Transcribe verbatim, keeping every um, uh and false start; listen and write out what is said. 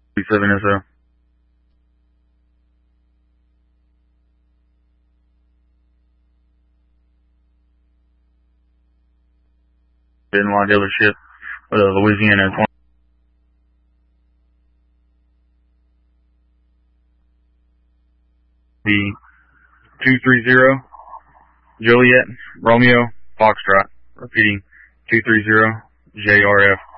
seven S O. Benoit dealership, uh, Louisiana twenty. The two three zero Joliet Romeo Foxtrot. Repeating two three zero J R F.